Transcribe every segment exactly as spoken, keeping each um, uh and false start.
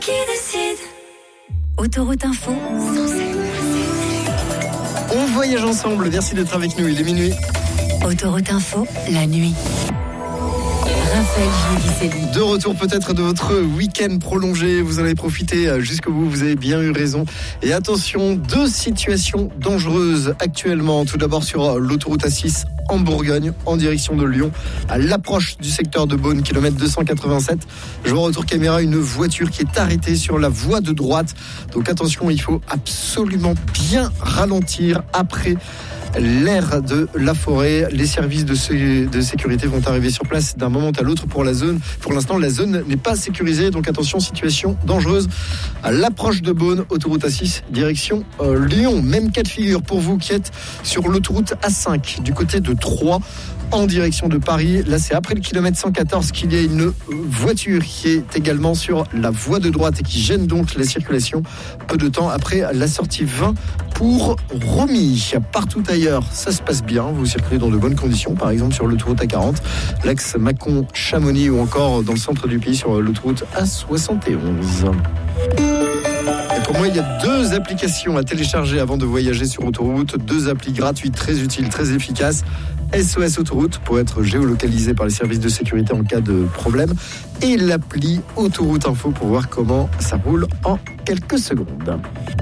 Qui décide? Autoroute Info, cent sept. On voyage ensemble, merci d'être avec nous, il est minuit. Autoroute Info, la nuit. Raphaël Giudicelli. De retour peut-être de votre week-end prolongé, vous en avez profité jusqu'au bout, vous avez bien eu raison. Et attention, deux situations dangereuses actuellement. Tout d'abord sur l'autoroute A six en Bourgogne, en direction de Lyon, à l'approche du secteur de Beaune, kilomètre deux cent quatre-vingt-sept. Je vois retour caméra une voiture qui est arrêtée sur la voie de droite. Donc attention, il faut absolument bien ralentir après l'aire de la forêt. Les services de, sé- de sécurité vont arriver sur place d'un moment à l'autre pour la zone. Pour l'instant, la zone n'est pas sécurisée, donc attention, situation dangereuse à l'approche de Beaune, autoroute A six, direction euh, Lyon. Même cas de figure pour vous qui êtes sur l'autoroute A cinq, du côté de Troyes, en direction de Paris. Là, c'est après le kilomètre cent quatorze qu'il y a une voiture qui est également sur la voie de droite et qui gêne donc la circulation. Peu de temps après la sortie vingt pour Romilly. Partout ailleurs, ça se passe bien. Vous circulez dans de bonnes conditions, par exemple sur l'autoroute A quarante, l'axe Mâcon-Chamonix ou encore dans le centre du pays sur l'autoroute A soixante et onze. Et pour moi, il y a deux applications à télécharger avant de voyager sur autoroute. Deux applis gratuites, très utiles, très efficaces. S O S Autoroute pour être géolocalisé par les services de sécurité en cas de problème. Et l'appli Autoroute Info pour voir comment ça roule en quelques secondes.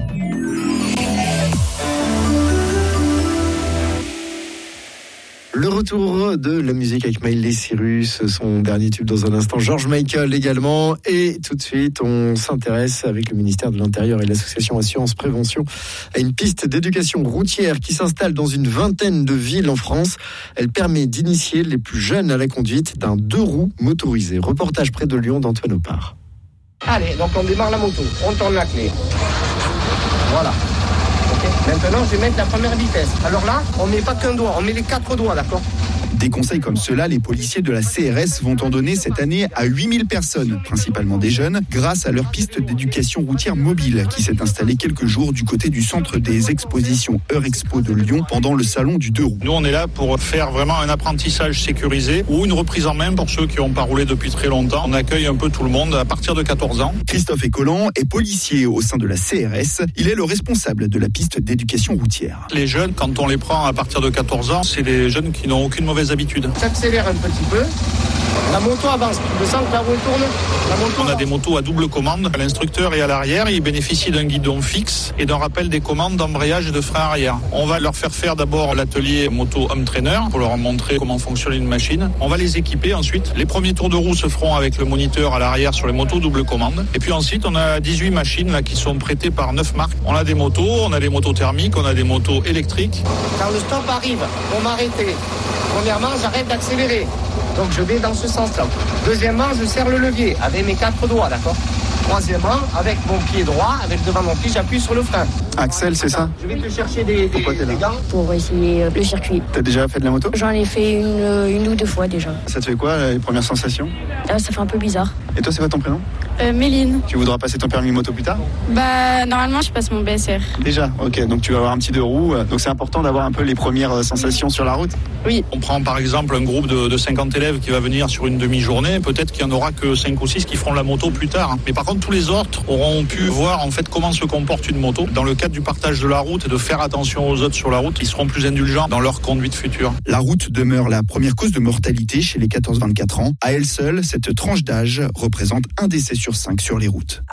Le retour de la musique avec Miley Cyrus, son dernier tube dans un instant, George Michael également. Et tout de suite, on s'intéresse avec le ministère de l'Intérieur et l'association Assurance Prévention à une piste d'éducation routière qui s'installe dans une vingtaine de villes en France. Elle permet d'initier les plus jeunes à la conduite d'un deux roues motorisé. Reportage près de Lyon d'Antoine Opar. Allez, donc on démarre la moto, on tourne la clé. Voilà. Maintenant, je vais mettre la première vitesse. Alors là, on met pas qu'un doigt, on met les quatre doigts, d'accord ? Des conseils comme ceux-là, les policiers de la C R S vont en donner cette année à huit mille personnes, principalement des jeunes, grâce à leur piste d'éducation routière mobile qui s'est installée quelques jours du côté du centre des expositions Eurexpo de Lyon pendant le salon du deux roues. Nous, on est là pour faire vraiment un apprentissage sécurisé ou une reprise en main pour ceux qui n'ont pas roulé depuis très longtemps. On accueille un peu tout le monde à partir de quatorze ans. Christophe Écolan est policier au sein de la C R S. Il est le responsable de la piste d'éducation routière. Les jeunes, quand on les prend à partir de quatorze ans, c'est des jeunes qui n'ont aucune mauvaise habitude. J'accélère un petit peu. La moto avance. Tu sens que la roue tourne. La moto On a avance. des motos à double commande. L'instructeur est à l'arrière. Il bénéficie d'un guidon fixe et d'un rappel des commandes d'embrayage et de frein arrière. On va leur faire faire d'abord l'atelier moto home trainer pour leur montrer comment fonctionne une machine. On va les équiper ensuite. Les premiers tours de roue se feront avec le moniteur à l'arrière sur les motos double commande. Et puis ensuite, on a dix-huit machines là qui sont prêtées par neuf marques. On a des motos, on a des motos thermiques, on a des motos électriques. Quand le stop arrive, on m'arrêter. Premièrement, j'arrête d'accélérer. Donc je vais dans ce sens-là. Deuxièmement, je serre le levier avec mes quatre doigts, d'accord ? Troisièmement, avec mon pied droit, avec devant mon pied, j'appuie sur le frein. Axel, c'est ça ? Je vais te chercher des, des, Pourquoi t'es là des gants. Pour essayer euh, le circuit. T'as déjà fait de la moto ? J'en ai fait une, euh, une ou deux fois déjà. Ça te fait quoi, les premières sensations ? Ah, ça fait un peu bizarre. Et toi, c'est quoi ton prénom ? Euh, Méline. Tu voudras passer ton permis moto plus tard ? Bah, normalement, je passe mon B S R. Déjà, ok, donc tu vas avoir un petit deux roues. Donc c'est important d'avoir un peu les premières sensations sur la route. Oui. On prend par exemple un groupe de, de cinquante élèves qui va venir sur une demi-journée. Peut-être qu'il n'y en aura que cinq ou six qui feront la moto plus tard. Mais par contre, tous les autres auront pu voir en fait comment se comporte une moto. Dans le cadre du partage de la route et de faire attention aux autres sur la route, ils seront plus indulgents dans leur conduite future. La route demeure la première cause de mortalité chez les quatorze vingt-quatre ans. À elle seule, cette tranche d'âge représente un décès sur cinq sur les routes.